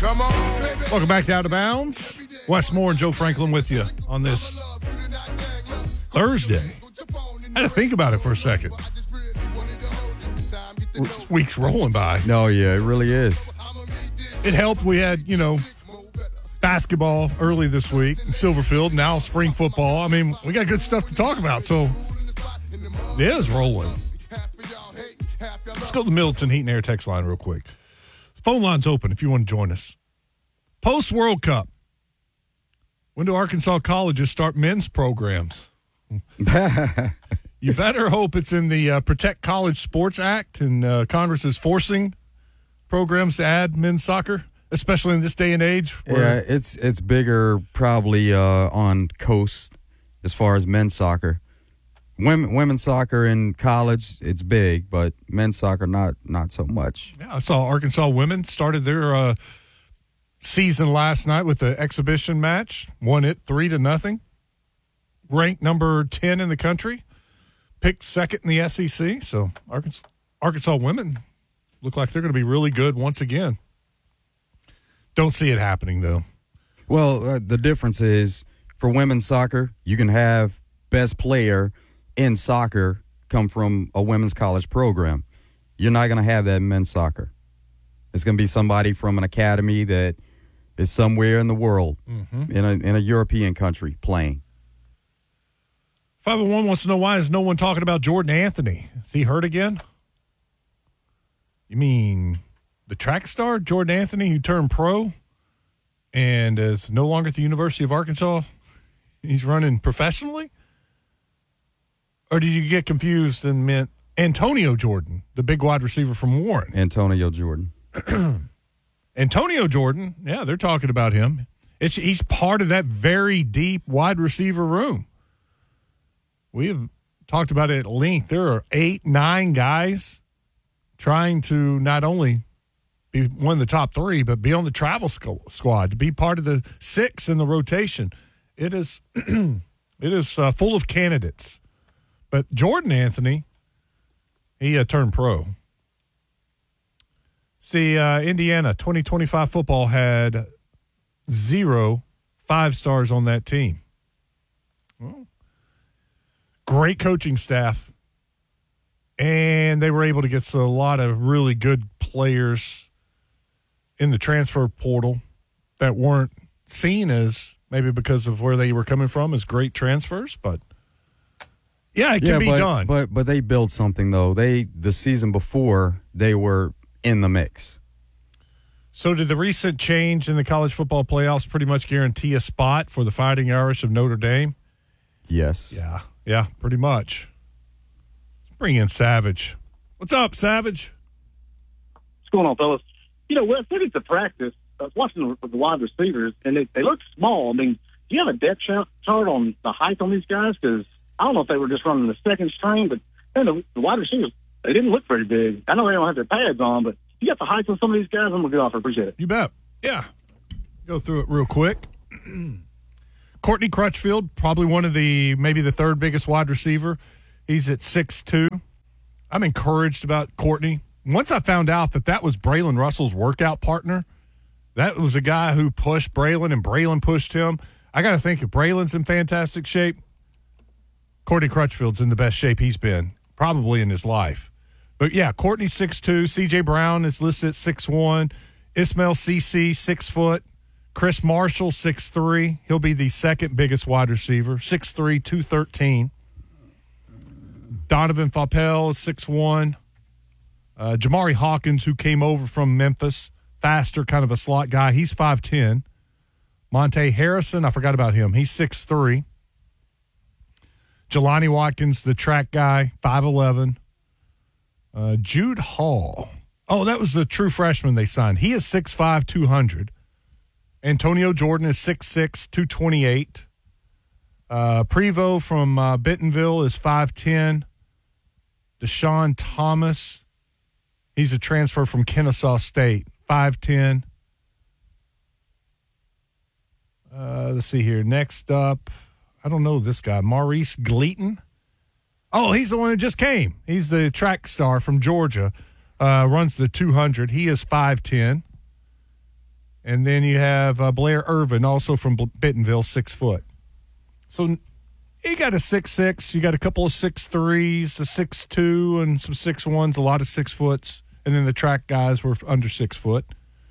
Welcome back to Out of Bounds. Wes Moore and Joe Franklin with you on this Thursday. I had to think about it for a second. This week's rolling by. No, yeah, it really is. It helped. We had, basketball early this week in Silverfield. Now spring football. I mean, we got good stuff to talk about. So it is rolling. Let's go to the Middleton Heat and Air text line real quick. The phone line's open if you want to join us. Post-World Cup. When do Arkansas colleges start men's programs? You better hope it's in the Protect College Sports Act, and Congress is forcing programs to add men's soccer, especially in this day and age. Yeah, it's bigger probably on coast as far as men's soccer. Women's soccer in college, it's big, but men's soccer not so much. Yeah, I saw Arkansas women started their season last night with the exhibition match. Won it 3-0. Ranked number 10 in the country. Picked second in the SEC. So Arkansas women look like they're going to be really good once again. Don't see it happening, though. Well, the difference is for women's soccer, you can have best player in soccer come from a women's college program. You're not going to have that in men's soccer. It's going to be somebody from an academy that is somewhere in the world, in a European country playing. 501 wants to know, why is no one talking about Jordan Anthony? Is he hurt again? You mean the track star, Jordan Anthony, who turned pro and is no longer at the University of Arkansas? He's running professionally? Or did you get confused and meant Antonio Jordan, the big wide receiver from Warren? Antonio Jordan. Antonio Jordan, yeah, they're talking about him. He's part of that very deep wide receiver room. We have talked about it at length. There are 8-9 guys trying to not only be one of the top three, but be on the travel squad, to be part of the 6 in the rotation. It is full of candidates. But Jordan Anthony, he turned pro. See, Indiana 2025 football had 0 5-stars on that team. Well, great coaching staff, and they were able to get a lot of really good players in the transfer portal that weren't seen as, maybe because of where they were coming from, as great transfers, but yeah, it can be done. But they built something, though. The season before, they were in the mix. So did the recent change in the college football playoffs pretty much guarantee a spot for the Fighting Irish of Notre Dame? Yes. Yeah, pretty much. Let's bring in Savage. What's up, Savage? What's going on, fellas? Wes, look at the practice. I was watching the wide receivers, and they look small. I mean, do you have a depth chart on the height on these guys? Because I don't know if they were just running the second string, but the wide receivers, they didn't look very big. I know they don't have their pads on, but you got the height on some of these guys. I'm going to get off. I appreciate it. You bet. Yeah. Go through it real quick. Courtney Crutchfield, probably maybe the third biggest wide receiver. He's at 6'2". I'm encouraged about Courtney. Once I found out that was Braylon Russell's workout partner, that was a guy who pushed Braylon and Braylon pushed him. I got to think if Braylon's in fantastic shape, Courtney Crutchfield's in the best shape he's been probably in his life. But, yeah, Courtney 6'2". C.J. Brown is listed at 6'1". Ismail Cece, 6 foot. Chris Marshall, 6'3". He'll be the second biggest wide receiver, 6'3", 213. Donovan Faupel is 6'1". Jamari Hawkins, who came over from Memphis, faster, kind of a slot guy. He's 5'10". Monte Harrison, I forgot about him. He's 6'3". Jelani Watkins, the track guy, 5'11". Jude Hall. Oh, that was the true freshman they signed. He is 6'5", 200. Antonio Jordan is 6'6", 228. Prevost from Bentonville is 5'10". Deshaun Thomas, he's a transfer from Kennesaw State, 5'10". Let's see here. Next up, I don't know this guy, Maurice Gleaton. Oh, he's the one who just came. He's the track star from Georgia, runs the 200. He is 5'10". And then you have Blair Irvin, also from Bentonville, 6 foot. So you got a 6'6", you got a couple of 6'3s, a 6'2", and some 6'1s, a lot of 6 foots. And then the track guys were under 6 foot.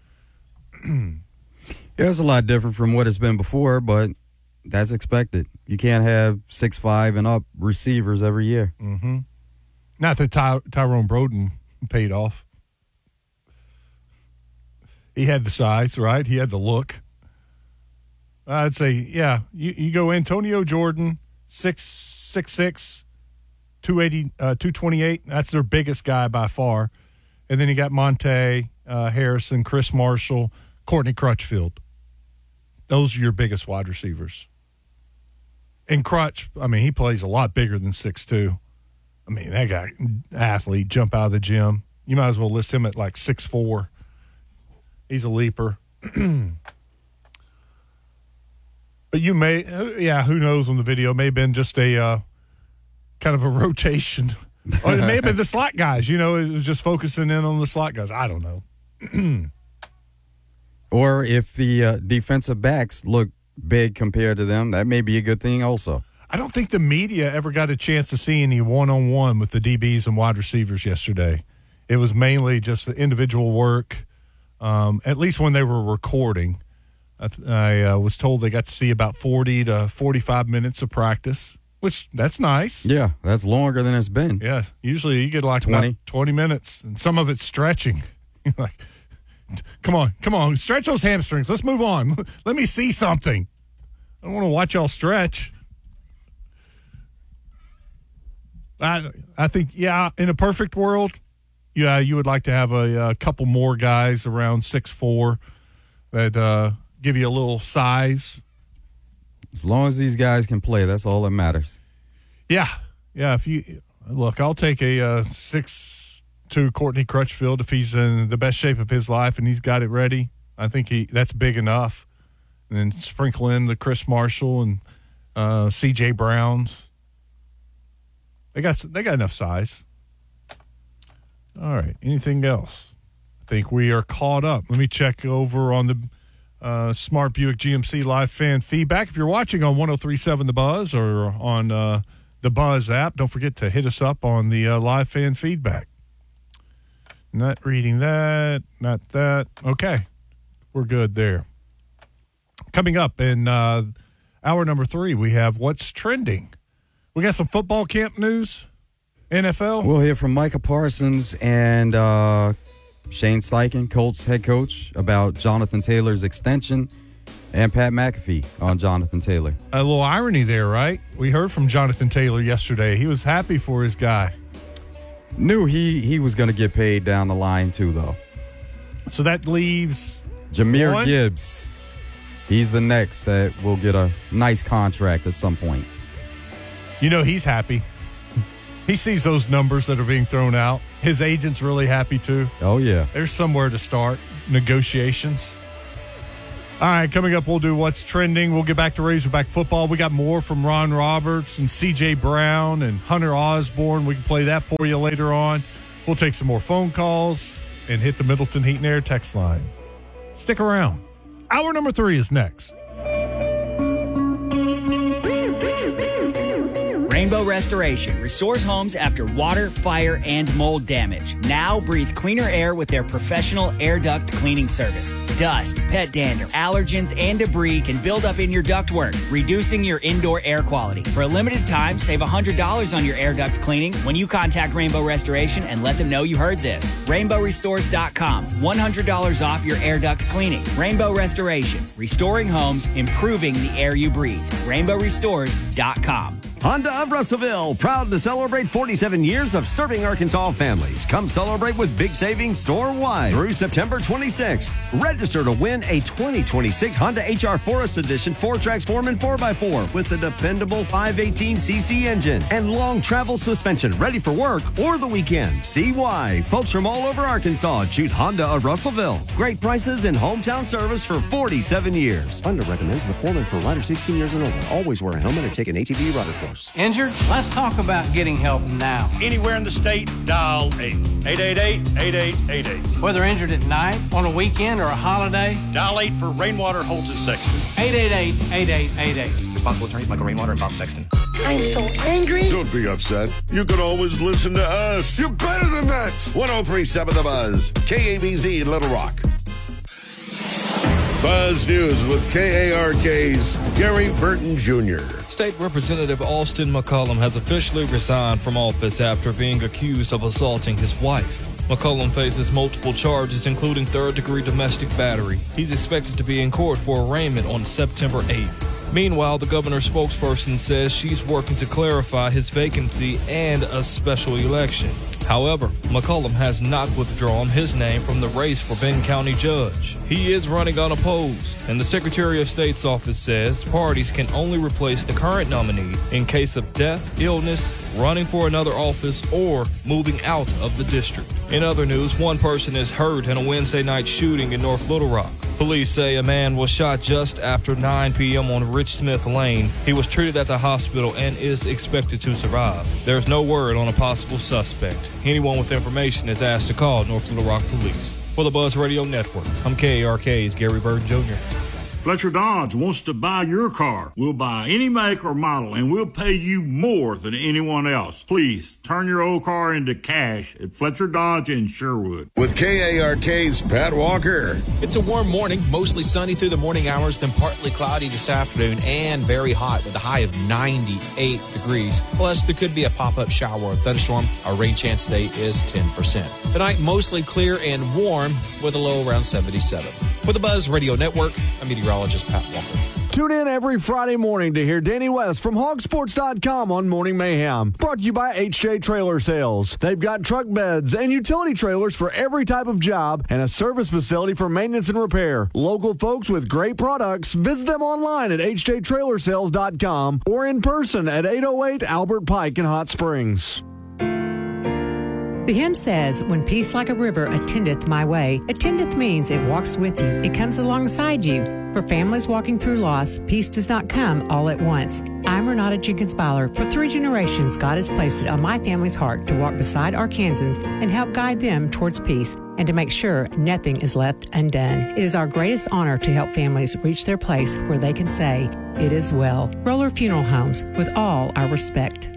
Yeah, it's a lot different from what it's been before, but that's expected. You can't have 6'5" and up receivers every year. Mm-hmm. Not that Tyrone Broden paid off. He had the size, right? He had the look. I'd say, yeah, you go Antonio Jordan, 6'6", 280, 228. That's their biggest guy by far. And then you got Monte Harrison, Chris Marshall, Courtney Crutchfield. Those are your biggest wide receivers. And Crutch, I mean, he plays a lot bigger than 6'2". I mean, that guy, athlete, jump out of the gym. You might as well list him at like 6'4". He's a leaper. But you may, who knows on the video, may have been just a kind of a rotation. Or it may have been the slot guys. You know, it was just focusing in on the slot guys. I don't know. Or if the defensive backs look big compared to them, that may be a good thing also. I don't think the media ever got a chance to see any one-on-one with the DBs and wide receivers yesterday. It was mainly just the individual work, at least when they were recording. I was told they got to see about 40 to 45 minutes of practice, which that's nice. Yeah, that's longer than it's been. Yeah, usually you get like 20 minutes, and some of it's stretching. Like, come on, stretch those hamstrings. Let's move on. Let me see something. I don't want to watch y'all stretch. I think, yeah, in a perfect world, yeah, you would like to have a couple more guys around 6'4" that give you a little size. As long as these guys can play, that's all that matters. Yeah. If you look, I'll take a 6'2" Courtney Crutchfield if he's in the best shape of his life and he's got it ready. I think that's big enough. And then sprinkle in the Chris Marshall and C.J. Browns. They got enough size. All right. Anything else? I think we are caught up. Let me check over on the Smart Buick GMC live fan feedback. If you're watching on 103.7 The Buzz or on the Buzz app, don't forget to hit us up on the live fan feedback. Not reading that. Not that. Okay. We're good there. Coming up in hour number 3, we have What's Trending. We got some football camp news, NFL. We'll hear from Micah Parsons and Shane Steichen, Colts head coach, about Jonathan Taylor's extension, and Pat McAfee on Jonathan Taylor. A little irony there, right? We heard from Jonathan Taylor yesterday. He was happy for his guy. Knew he was going to get paid down the line, too, though. So that leaves Jahmyr Gibbs. He's the next that will get a nice contract at some point. You know he's happy. He sees those numbers that are being thrown out. His agent's really happy, too. Oh, yeah. There's somewhere to start. Negotiations. All right, coming up, we'll do What's Trending. We'll get back to Razorback football. We got more from Ron Roberts and C.J. Brown and Hunter Osborne. We can play that for you later on. We'll take some more phone calls and hit the Middleton Heat and Air text line. Stick around. Hour number 3 is next. Rainbow Restoration restores homes after water, fire, and mold damage. Now breathe cleaner air with their professional air duct cleaning service. Dust, pet dander, allergens, and debris can build up in your ductwork, reducing your indoor air quality. For a limited time, save $100 on your air duct cleaning when you contact Rainbow Restoration and let them know you heard this. RainbowRestores.com. $100 off your air duct cleaning. Rainbow Restoration. Restoring homes, improving the air you breathe. RainbowRestores.com. Honda of Russellville, proud to celebrate 47 years of serving Arkansas families. Come celebrate with big savings store-wide through September 26th. Register to win a 2026 Honda HR Forest Edition 4Trax Foreman 4x4 with a dependable 518cc engine and long travel suspension ready for work or the weekend. See why. Folks from all over Arkansas choose Honda of Russellville. Great prices and hometown service for 47 years. Honda recommends the Foreman for riders 16 years and older. Always wear a helmet and take an ATV rider course. Resource. Injured? Let's talk about getting help now. Anywhere in the state, dial 8. 888-8888. Whether injured at night, on a weekend, or a holiday, dial 8 for Rainwater Holton Sexton. 888-8888. Responsible attorneys Michael Rainwater and Bob Sexton. I'm so angry. Don't be upset. You can always listen to us. You're better than that. 103.7 The Buzz. KABZ Little Rock. Buzz News with KARK's Gary Burton Jr. State Representative Austin McCollum has officially resigned from office after being accused of assaulting his wife. McCollum faces multiple charges, including third-degree domestic battery. He's expected to be in court for arraignment on September 8th. Meanwhile, the governor's spokesperson says she's working to clarify his vacancy and a special election. However, McCollum has not withdrawn his name from the race for Benton County Judge. He is running unopposed, and the Secretary of State's office says parties can only replace the current nominee in case of death, illness, running for another office, or moving out of the district. In other news, one person is hurt in a Wednesday night shooting in North Little Rock. Police say a man was shot just after 9 p.m. on Rich Smith Lane. He was treated at the hospital and is expected to survive. There's no word on a possible suspect. Anyone with information is asked to call North Little Rock Police. For the Buzz Radio Network, I'm KARK's Gary Burton Jr. Fletcher Dodge wants to buy your car. We'll buy any make or model, and we'll pay you more than anyone else. Please turn your old car into cash at Fletcher Dodge in Sherwood. With KARK's Pat Walker. It's a warm morning, mostly sunny through the morning hours, then partly cloudy this afternoon and very hot with a high of 98 degrees. Plus, there could be a pop-up shower or thunderstorm. Our rain chance today is 10%. Tonight, mostly clear and warm with a low around 77. For the Buzz Radio Network, I'm meteorologist Pat Walker. Tune in every Friday morning to hear Danny West from hogsports.com on Morning Mayhem. Brought to you by HJ Trailer Sales. They've got truck beds and utility trailers for every type of job and a service facility for maintenance and repair. Local folks with great products. Visit them online at hjtrailersales.com or in person at 808 Albert Pike in Hot Springs. The hymn says, when peace like a river attendeth my way. Attendeth means it walks with you. It comes alongside you. For families walking through loss, peace does not come all at once. I'm Renata Jenkins-Byler. For 3 generations, God has placed it on my family's heart to walk beside Arkansans and help guide them towards peace and to make sure nothing is left undone. It is our greatest honor to help families reach their place where they can say, it is well. Roller Funeral Homes, with all our respect.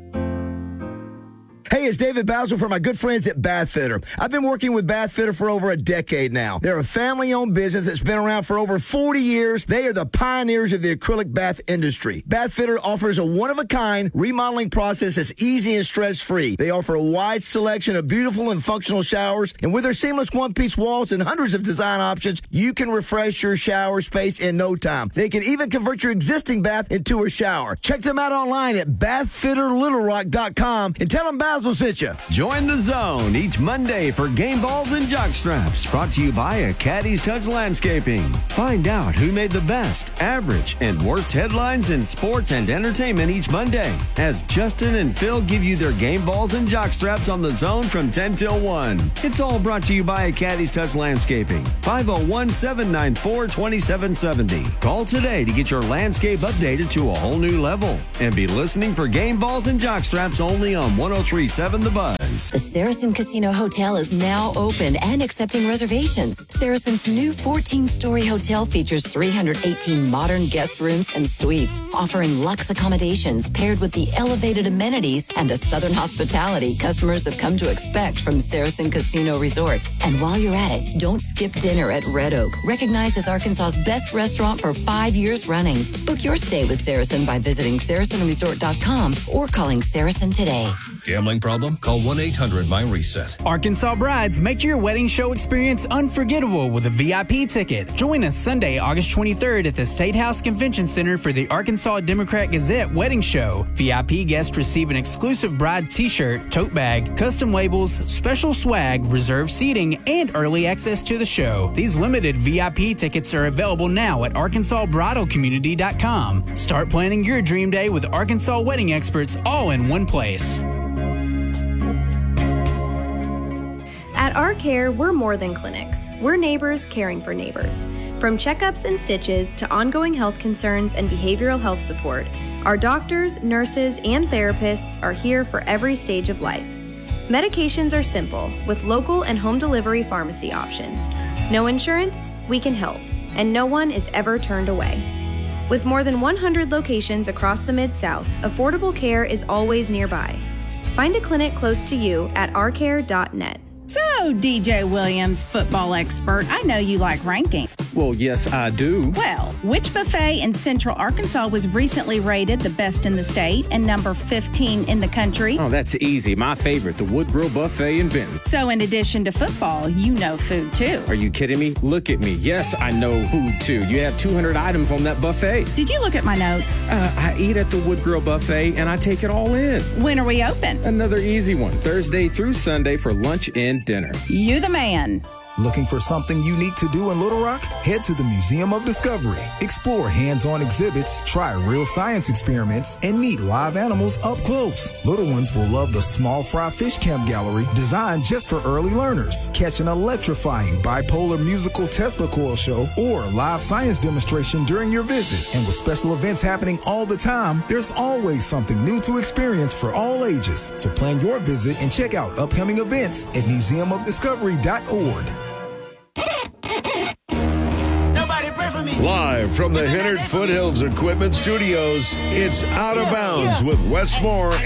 Hey, it's David Basil from my good friends at Bath Fitter. I've been working with Bath Fitter for over a decade now. They're a family-owned business that's been around for over 40 years. They are the pioneers of the acrylic bath industry. Bath Fitter offers a one-of-a-kind remodeling process that's easy and stress-free. They offer a wide selection of beautiful and functional showers, and with their seamless one-piece walls and hundreds of design options, you can refresh your shower space in no time. They can even convert your existing bath into a shower. Check them out online at bathfitterlittlerock.com and tell them Basil sent you. Join the zone each Monday for Game Balls and Jockstraps, brought to you by a Caddy's Touch Landscaping. Find out who made the best, average, and worst headlines in sports and entertainment each Monday, as Justin and Phil give you their Game Balls and Jockstraps on the zone from 10 till 1. It's all brought to you by a Caddy's Touch Landscaping. 501-794-2770. Call today to get your landscape updated to a whole new level. And be listening for Game Balls and Jockstraps only on 103.7 The Buzz. The Saracen Casino Hotel is now open and accepting reservations. Saracen's new 14-story hotel features 318 modern guest rooms and suites, offering luxe accommodations paired with the elevated amenities and the southern hospitality customers have come to expect from Saracen Casino Resort. And while you're at it, don't skip dinner at Red Oak, recognized as Arkansas's best restaurant for 5 years running. Book your stay with Saracen by visiting SaracenResort.com or calling Saracen today. Gambling problem? Call 1-800-MY-RESET. Arkansas brides, make your wedding show experience unforgettable with a VIP ticket. Join us Sunday, August 23rd at the State House Convention Center for the Arkansas Democrat-Gazette Wedding Show. VIP guests receive an exclusive bride t-shirt, tote bag, custom labels, special swag, reserved seating, and early access to the show. These limited VIP tickets are available now at ArkansasBridalCommunity.com. Start planning your dream day with Arkansas wedding experts all in one place. At Our Care, we're more than clinics. We're neighbors caring for neighbors. From checkups and stitches to ongoing health concerns and behavioral health support, our doctors, nurses, and therapists are here for every stage of life. Medications are simple, with local and home delivery pharmacy options. No insurance? We can help, and no one is ever turned away. With more than 100 locations across the Mid-South, affordable care is always nearby. Find a clinic close to you at ourcare.net. So, DJ Williams, football expert, I know you like rankings. Well, yes, I do. Well, which buffet in Central Arkansas was recently rated the best in the state and number 15 in the country? Oh, that's easy. My favorite, the Wood Grill Buffet in Benton. So, in addition to football, you know food too. Are you kidding me? Look at me. Yes, I know food too. You have 200 items on that buffet. Did you look at my notes? I eat at the Wood Grill Buffet and I take it all in. When are we open? Another easy one, Thursday through Sunday for lunch and dinner. You the man. Looking for something unique to do in Little Rock? Head to the Museum of Discovery. Explore hands-on exhibits, try real science experiments, and meet live animals up close. Little ones will love the Small Fry Fish Camp Gallery, designed just for early learners. Catch an electrifying bipolar musical Tesla coil show or live science demonstration during your visit. And with special events happening all the time, there's always something new to experience for all ages. So plan your visit and check out upcoming events at museumofdiscovery.org. Live from the Hennard Foothills Equipment Studios, it's Out of Bounds with Wes Moore